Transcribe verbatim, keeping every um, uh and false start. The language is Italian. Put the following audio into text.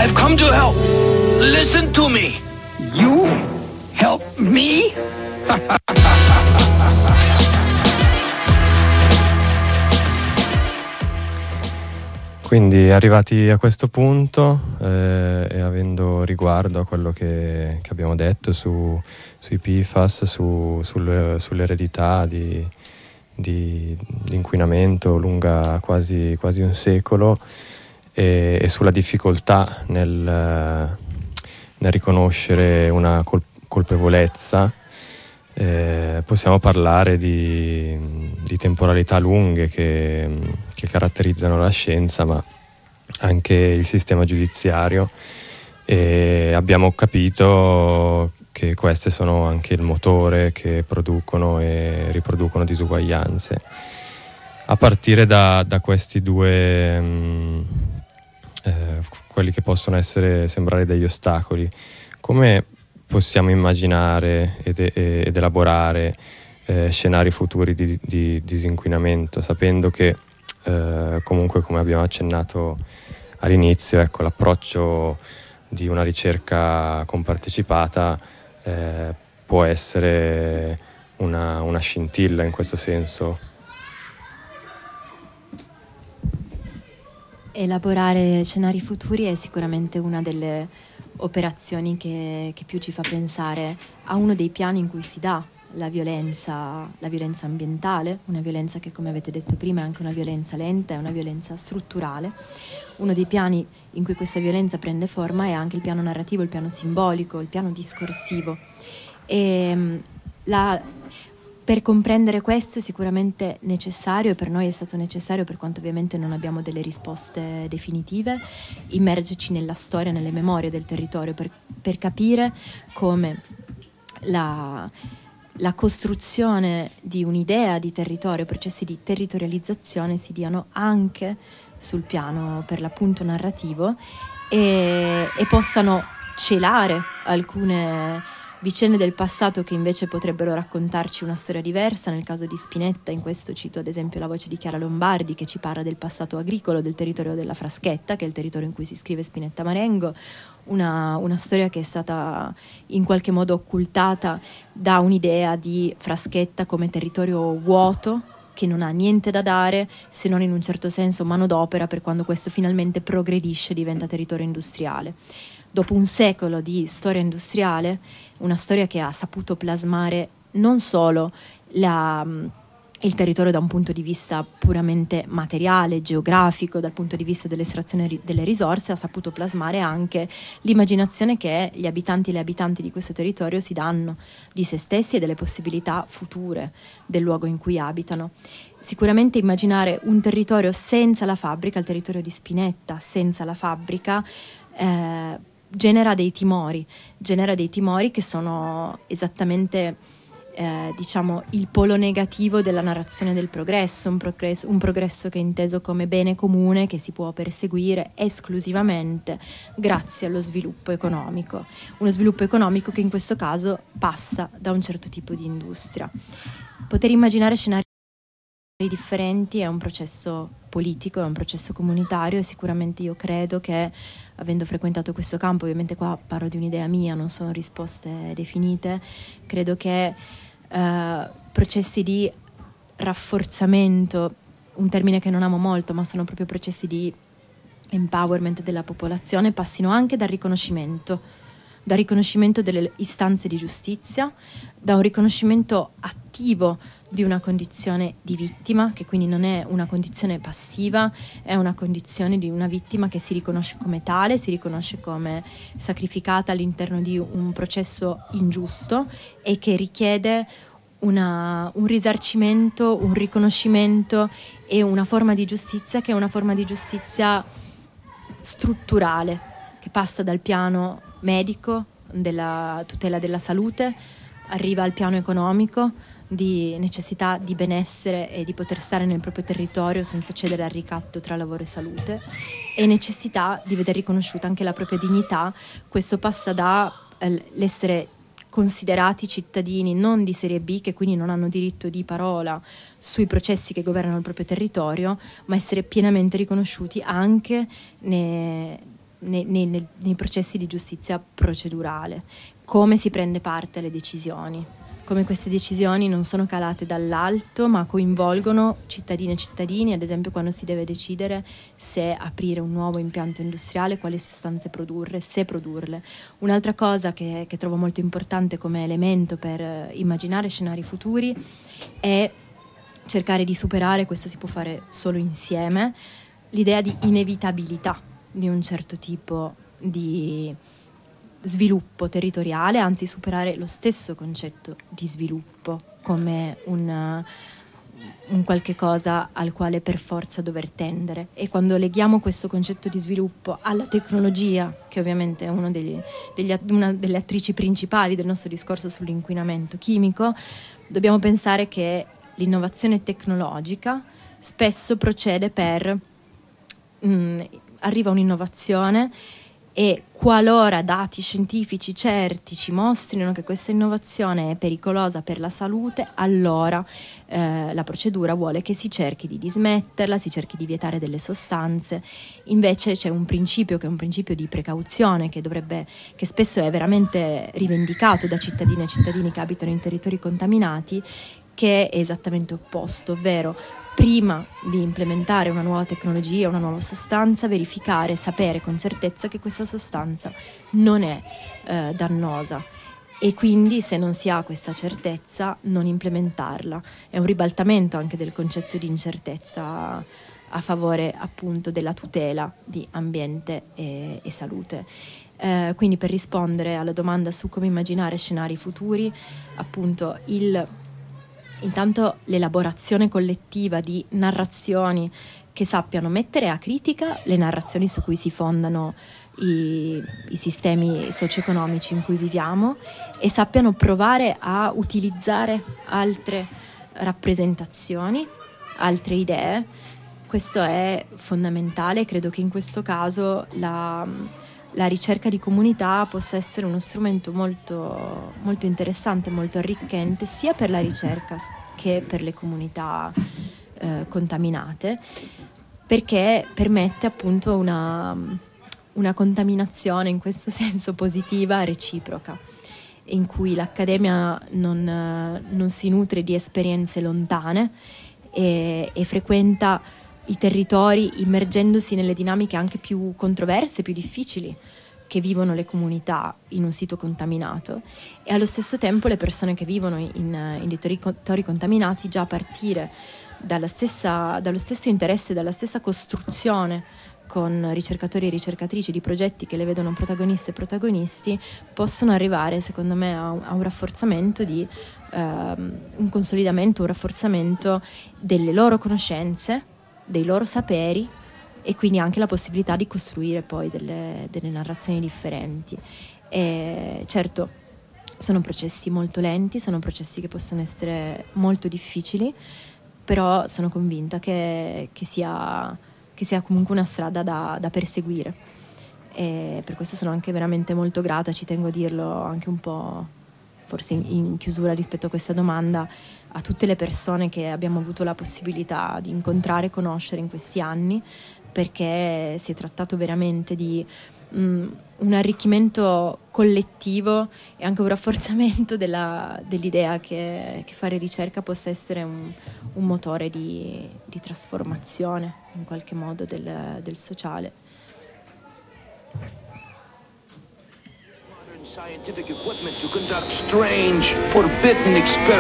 I've come to help. Listen to me. You help me? Quindi arrivati a questo punto eh, e avendo riguardo a quello che, che abbiamo detto su, sui P F A S, su, sul, sull'eredità di, di, di inquinamento lunga quasi, quasi un secolo e, e sulla difficoltà nel, nel riconoscere una col- colpevolezza, eh, possiamo parlare di, di temporalità lunghe che, che caratterizzano la scienza, ma anche il sistema giudiziario, e abbiamo capito che queste sono anche il motore che producono e riproducono disuguaglianze. A partire da, da questi due, mh, eh, quelli che possono essere sembrare degli ostacoli, come possiamo immaginare ed, ed elaborare eh, scenari futuri di, di disinquinamento, sapendo che eh, comunque, come abbiamo accennato all'inizio, ecco, l'approccio di una ricerca compartecipata eh, può essere una, una scintilla in questo senso. Elaborare scenari futuri è sicuramente una delle operazioni che, che più ci fa pensare a uno dei piani in cui si dà la violenza, la violenza ambientale, una violenza che, come avete detto prima, è anche una violenza lenta, è una violenza strutturale. Uno dei piani in cui questa violenza prende forma è anche il piano narrativo, il piano simbolico, il piano discorsivo. E la, per comprendere questo è sicuramente necessario, e per noi è stato necessario, per quanto ovviamente non abbiamo delle risposte definitive, immergerci nella storia, nelle memorie del territorio, per, per capire come la, la costruzione di un'idea di territorio, processi di territorializzazione si diano anche sul piano per l'appunto narrativo e, e possano celare alcune vicende del passato che invece potrebbero raccontarci una storia diversa. Nel caso di Spinetta, in questo cito ad esempio la voce di Chiara Lombardi, che ci parla del passato agricolo, del territorio della Fraschetta, che è il territorio in cui si scrive Spinetta Marengo, una, una storia che è stata in qualche modo occultata da un'idea di Fraschetta come territorio vuoto, che non ha niente da dare se non in un certo senso manodopera per quando questo finalmente progredisce e diventa territorio industriale. Dopo un secolo di storia industriale, una storia che ha saputo plasmare non solo la, il territorio da un punto di vista puramente materiale, geografico, dal punto di vista dell'estrazione delle risorse, ha saputo plasmare anche l'immaginazione che gli abitanti e le abitanti di questo territorio si danno di se stessi e delle possibilità future del luogo in cui abitano. Sicuramente immaginare un territorio senza la fabbrica, il territorio di Spinetta senza la fabbrica, eh, genera dei timori, genera dei timori che sono esattamente eh, diciamo il polo negativo della narrazione del progresso, un progresso, un progresso che è inteso come bene comune che si può perseguire esclusivamente grazie allo sviluppo economico, uno sviluppo economico che in questo caso passa da un certo tipo di industria. Poter immaginare scenari differenti è un processo politico, è un processo comunitario, e sicuramente io credo che, avendo frequentato questo campo, ovviamente qua parlo di un'idea mia, non sono risposte definite, credo che eh, processi di rafforzamento, un termine che non amo molto, ma sono proprio processi di empowerment della popolazione, passino anche dal riconoscimento, dal riconoscimento delle istanze di giustizia, da un riconoscimento attivo di una condizione di vittima, che quindi non è una condizione passiva, è una condizione di una vittima che si riconosce come tale, si riconosce come sacrificata all'interno di un processo ingiusto e che richiede una, un risarcimento, un riconoscimento e una forma di giustizia che è una forma di giustizia strutturale, che passa dal piano medico, della tutela della salute, arriva al piano economico, di necessità di benessere e di poter stare nel proprio territorio senza cedere al ricatto tra lavoro e salute, e necessità di vedere riconosciuta anche la propria dignità. Questo passa dall'essere considerati cittadini non di serie B, che quindi non hanno diritto di parola sui processi che governano il proprio territorio, ma essere pienamente riconosciuti anche ne, nei, nei, nei processi di giustizia procedurale, come si prende parte alle decisioni, come queste decisioni non sono calate dall'alto ma coinvolgono cittadine e cittadini, ad esempio quando si deve decidere se aprire un nuovo impianto industriale, quali sostanze produrre, se produrle. Un'altra cosa che, che trovo molto importante come elemento per immaginare scenari futuri è cercare di superare, questo si può fare solo insieme, l'idea di inevitabilità di un certo tipo di sviluppo territoriale, anzi superare lo stesso concetto di sviluppo come un, un qualche cosa al quale per forza dover tendere. E quando leghiamo questo concetto di sviluppo alla tecnologia, che ovviamente è uno degli, degli, una delle attrici principali del nostro discorso sull'inquinamento chimico, dobbiamo pensare che l'innovazione tecnologica spesso procede per mh, arriva un'innovazione e qualora dati scientifici certi ci mostrino che questa innovazione è pericolosa per la salute, allora eh, la procedura vuole che si cerchi di dismetterla, si cerchi di vietare delle sostanze. Invece c'è un principio che è un principio di precauzione che dovrebbe, che spesso è veramente rivendicato da cittadine e cittadini che abitano in territori contaminati, che è esattamente opposto, ovvero prima di implementare una nuova tecnologia, una nuova sostanza, verificare, sapere con certezza che questa sostanza non è eh, dannosa e quindi se non si ha questa certezza non implementarla. È un ribaltamento anche del concetto di incertezza a favore appunto della tutela di ambiente e, e salute. Eh, quindi per rispondere alla domanda su come immaginare scenari futuri, appunto il intanto l'elaborazione collettiva di narrazioni che sappiano mettere a critica le narrazioni su cui si fondano i, i sistemi socio-economici in cui viviamo e sappiano provare a utilizzare altre rappresentazioni, altre idee. Questo è fondamentale, credo che in questo caso la, la ricerca di comunità possa essere uno strumento molto, molto interessante, molto arricchente, sia per la ricerca che per le comunità eh, contaminate, perché permette appunto una, una contaminazione in questo senso positiva, reciproca, in cui l'accademia non, non si nutre di esperienze lontane e, e frequenta i territori immergendosi nelle dinamiche anche più controverse, più difficili che vivono le comunità in un sito contaminato e allo stesso tempo le persone che vivono in, in dei territori contaminati già a partire dalla stessa, dallo stesso interesse, dalla stessa costruzione con ricercatori e ricercatrici di progetti che le vedono protagoniste e protagonisti, possono arrivare secondo me a un, a un rafforzamento di ehm, un consolidamento, un rafforzamento delle loro conoscenze, dei loro saperi e quindi anche la possibilità di costruire poi delle, delle narrazioni differenti. E certo, sono processi molto lenti, sono processi che possono essere molto difficili, però sono convinta che, che, sia, che sia comunque una strada da, da perseguire. E per questo sono anche veramente molto grata, ci tengo a dirlo anche un po' forse in, in chiusura rispetto a questa domanda, a tutte le persone che abbiamo avuto la possibilità di incontrare e conoscere in questi anni, perché si è trattato veramente di mh, un arricchimento collettivo e anche un rafforzamento della, dell'idea che, che fare ricerca possa essere un, un motore di, di trasformazione in qualche modo del, del sociale. Scientific equipment to conduct strange, forbidden experiments.